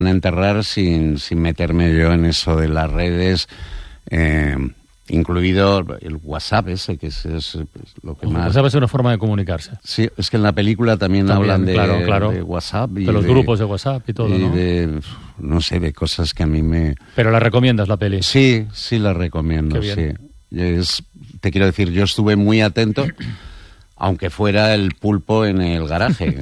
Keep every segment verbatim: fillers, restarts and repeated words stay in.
enterrar sin, sin meterme yo en eso de las redes, eh, incluido el WhatsApp ese, que es, es lo que el más... WhatsApp es una forma de comunicarse. Sí, es que en la película también, también hablan de, claro, claro. de WhatsApp. Y de los de, grupos de WhatsApp y todo, y ¿no? de, no sé, de cosas que a mí me... ¿Pero la recomiendas, la peli? Sí, sí la recomiendo, Qué bien. sí. Es, te quiero decir, yo estuve muy atento... aunque fuera el pulpo en el garaje,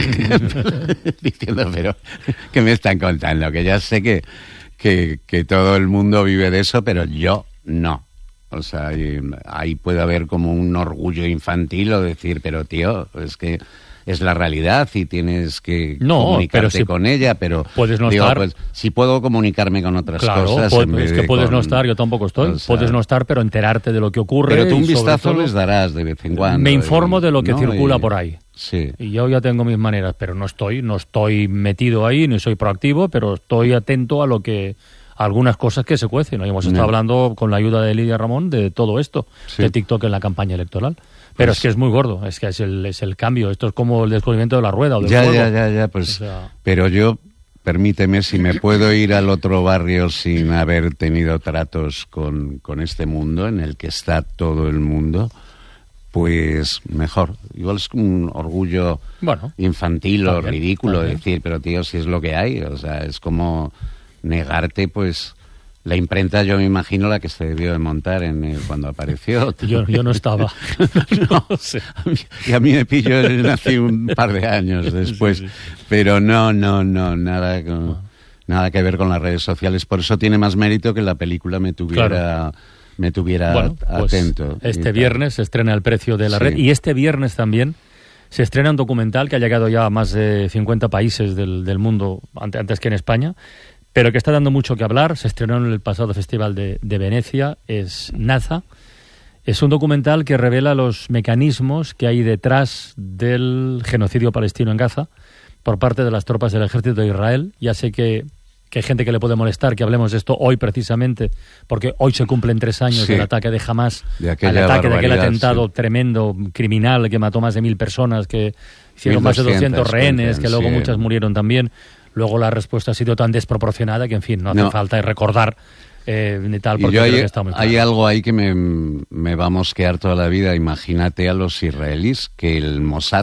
diciendo, pero, ¿qué me están contando? Que ya sé que, que, que todo el mundo vive de eso, pero yo no. O sea, ahí, ahí puede haber como un orgullo infantil o decir, pero tío, es que es la realidad y tienes que no, comunicarte pero si con ella, pero puedes no digo, estar. Pues, si puedo comunicarme con otras claro, cosas. Claro, en vez es que de puedes con, no estar, yo tampoco estoy. O sea, puedes no estar, pero enterarte de lo que ocurre. Pero tú un y vistazo todo, les darás de vez en cuando. Me informo y, de lo que ¿no? circula y, por ahí. Sí. Y yo ya tengo mis maneras, pero no estoy, no estoy metido ahí, ni soy proactivo, pero estoy atento a lo que a algunas cosas que se cuecen. Hoy hemos estado no. hablando con la ayuda de Lidia Ramón de todo esto, sí. de TikTok en la campaña electoral. Pero pues, es que es muy gordo, es que es el, es el cambio. Esto es como el descubrimiento de la rueda o del ya, fuego. Ya, ya, ya, pues. O sea, pero yo, permíteme, si me puedo ir al otro barrio sin haber tenido tratos con, con este mundo en el que está todo el mundo, pues mejor. Igual es un orgullo bueno, infantil o también, ridículo también. decir, pero tío, si es lo que hay. O sea, es como negarte, pues... La imprenta, yo me imagino la que se debió de montar en el, cuando apareció. Yo, yo no estaba. no, no sé. Y a mí me pilló, nací un par de años después. Sí, sí. Pero no, no, no, nada, con, no. nada que ver con las redes sociales. Por eso tiene más mérito que la película me tuviera... Claro. me tuviera bueno, pues atento. Este viernes se estrena El precio de la sí. red. Y este viernes también se estrena un documental que ha llegado ya a más de cincuenta países del, del mundo, antes que en España, pero que está dando mucho que hablar. Se estrenó en el pasado Festival de, de Venecia. Es Naza. Es un documental que revela los mecanismos que hay detrás del genocidio palestino en Gaza por parte de las tropas del ejército de Israel. Ya sé que, que hay gente que le puede molestar que hablemos de esto hoy precisamente, porque hoy se cumplen tres años sí. del ataque de Hamás, de al ataque de aquel atentado sí. tremendo, criminal, que mató más de mil personas, que hicieron más de doscientos rehenes, cuentan, que luego sí. muchas murieron también. Luego la respuesta ha sido tan desproporcionada que, en fin, no hace no. falta recordar eh, ni tal, porque y yo creo hay, que está muy claro. Hay algo ahí que me, me va a mosquear toda la vida. Imagínate a los israelíes que el Mossad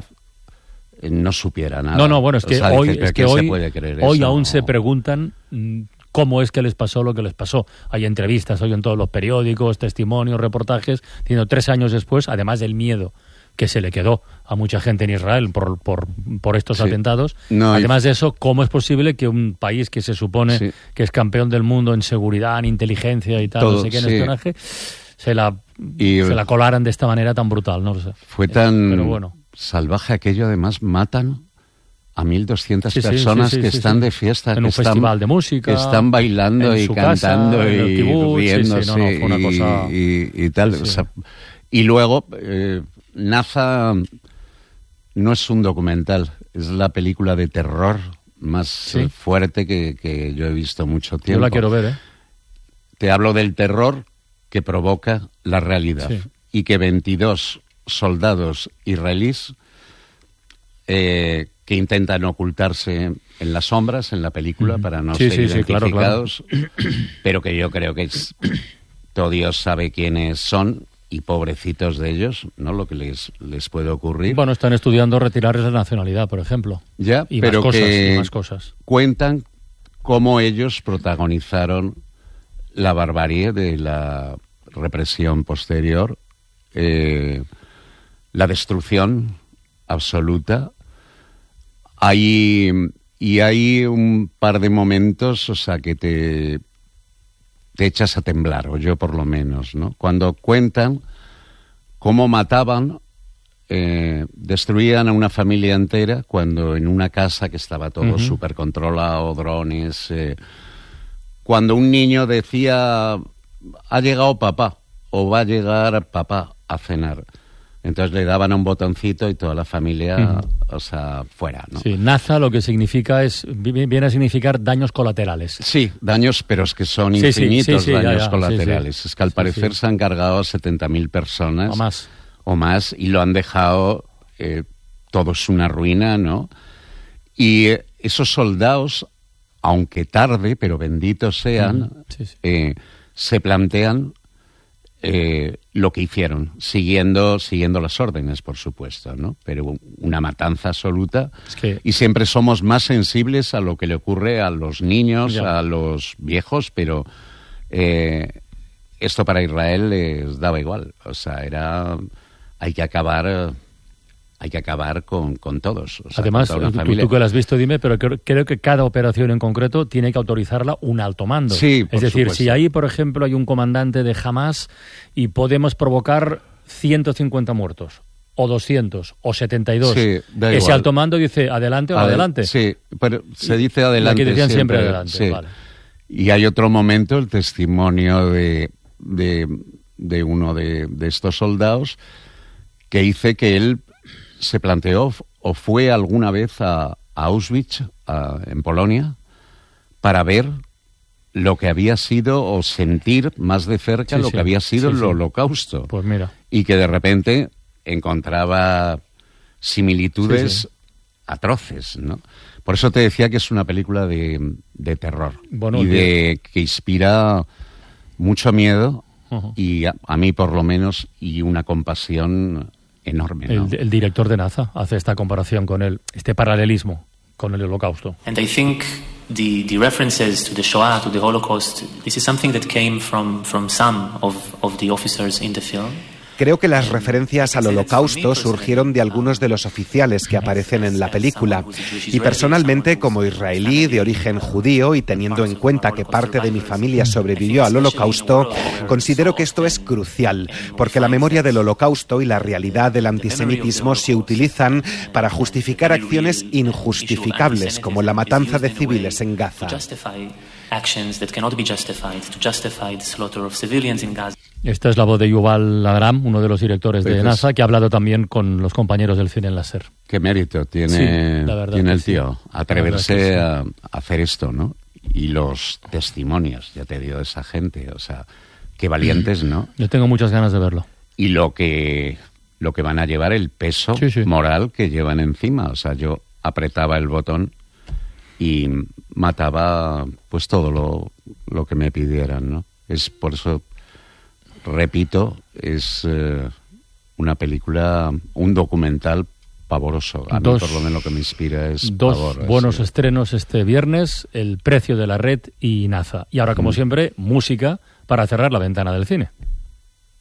no supiera nada. No, no, bueno, es que o sea, hoy, dices, es que hoy, hoy eso? aún No. se preguntan cómo es que les pasó lo que les pasó. Hay entrevistas hoy en todos los periódicos, testimonios, reportajes, diciendo tres años después, además del miedo que se le quedó a mucha gente en Israel por, por, por estos sí. atentados. No, Además y... de eso, ¿cómo es posible que un país que se supone sí. que es campeón del mundo en seguridad, en inteligencia y tal, Todo, no sé qué, en sí. espionaje, se la, y... se la colaran de esta manera tan brutal? No lo sé. Fue tan Pero bueno. salvaje aquello, además matan a mil doscientas sí, personas sí, sí, que sí, están sí. de fiesta. En que un están, festival de música. Que están bailando y cantando casa, y kibutz, riéndose sí, sí, no, no, fue una cosa... y, y, y tal. Sí, sí. O sea, y luego, eh, Naza... no es un documental, es la película de terror más ¿Sí? fuerte que, que yo he visto mucho tiempo. Yo la quiero ver, ¿eh? Te hablo del terror que provoca la realidad sí. y que veintidós soldados israelíes eh, que intentan ocultarse en las sombras en la película mm. para no sí, ser sí, identificados, sí, claro, claro. pero que yo creo que es, todo Dios sabe quiénes son. Y pobrecitos de ellos, ¿no? Lo que les, les puede ocurrir. Bueno, están estudiando retirarles la nacionalidad, por ejemplo. Ya, y pero más cosas, que y más cosas. Cuentan cómo ellos protagonizaron la barbarie de la represión posterior, eh, la destrucción absoluta. Hay, y hay un par de momentos, o sea, que te... te echas a temblar, o yo por lo menos, ¿no? Cuando cuentan cómo mataban, eh, destruían a una familia entera, cuando en una casa que estaba todo uh-huh. súper controlado, drones, eh, cuando un niño decía, ha llegado papá, o va a llegar papá a cenar. Entonces le daban a un botoncito y toda la familia, uh-huh. o sea, fuera, ¿no? Sí, Naza lo que significa es, viene a significar daños colaterales. Sí, daños, pero es que son sí, infinitos sí, sí, sí, daños ya, ya. colaterales. Sí, sí. Es que al parecer sí, sí. se han cargado a setenta mil personas. O más. O más, y lo han dejado, eh, todo es una ruina, ¿no? Y eh, esos soldados aunque tarde, pero benditos sean, uh-huh. sí, sí. Eh, se plantean eh, lo que hicieron, siguiendo, siguiendo las órdenes, por supuesto, ¿no? Pero una matanza absoluta. Es que... Y siempre somos más sensibles a lo que le ocurre a los niños, ya. a los viejos, pero eh, esto para Israel les daba igual. O sea, era... Hay que acabar... Hay que acabar con, con todos. O sea, además, tú, tú que lo has visto, dime, pero creo, creo que cada operación en concreto tiene que autorizarla un alto mando. Sí, por es decir, supuesto. Si ahí, por ejemplo, hay un comandante de Hamas y podemos provocar ciento cincuenta muertos, o doscientos, o setenta y dos, sí, da ese igual. alto mando dice adelante o Adel- adelante. Sí, pero se dice adelante. Aquí decían siempre, siempre adelante. Sí. Vale. Y hay otro momento, el testimonio de, de, de uno de, de estos soldados, que dice que él se planteó o fue alguna vez a, a Auschwitz, a, en Polonia, para ver lo que había sido o sentir más de cerca sí, lo sí, que había sido sí, el sí. Holocausto. Pues mira. Y que de repente encontraba similitudes sí, sí. atroces, ¿no? Por eso te decía que es una película de, de terror bueno, y de que inspira mucho miedo uh-huh. y a, a mí por lo menos y una compasión enorme, ¿no? El, el director de NASA hace esta comparación con el, este paralelismo con el Holocausto. And I think the the references to the Shoah, to the Holocaust, this is something that came from from some of of the officers in the film. Creo que las referencias al Holocausto surgieron de algunos de los oficiales que aparecen en la película. Y personalmente, como israelí de origen judío y teniendo en cuenta que parte de mi familia sobrevivió al Holocausto, considero que esto es crucial, porque la memoria del Holocausto y la realidad del antisemitismo se utilizan para justificar acciones injustificables, como la matanza de civiles en Gaza. Esta es la voz de Yuval Aram, uno de los directores de NASA, que ha hablado también con los compañeros del cine en láser. Qué mérito tiene, sí, tiene el tío, sí. atreverse sí. a, a hacer esto, ¿no? Y los testimonios, ya te digo, de esa gente, o sea, qué valientes, ¿no? Yo tengo muchas ganas de verlo. Y lo que, lo que van a llevar, el peso sí, sí. moral que llevan encima, o sea, yo apretaba el botón y mataba pues todo lo, lo que me pidieran, ¿no? Es por eso... Repito, es eh, una película, un documental pavoroso. A dos, mí, por lo menos, lo que me inspira es dos pavor. Dos buenos sí. estrenos este viernes, El precio de la red y NASA. Y ahora, como mm. siempre, música para cerrar la ventana del cine.